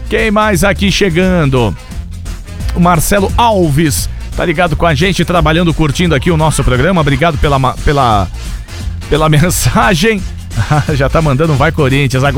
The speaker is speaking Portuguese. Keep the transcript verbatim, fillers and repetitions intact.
Quem mais aqui chegando? O Marcelo Alves tá ligado com a gente, trabalhando, curtindo aqui o nosso programa. Obrigado pela, pela, pela mensagem. Já tá mandando um vai Corinthians. Agora